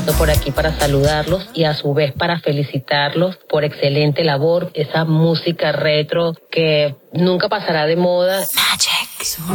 paso por aquí para saludarlos y a su vez para felicitarlos por excelente labor, esa música retro que nunca pasará de moda. Magic.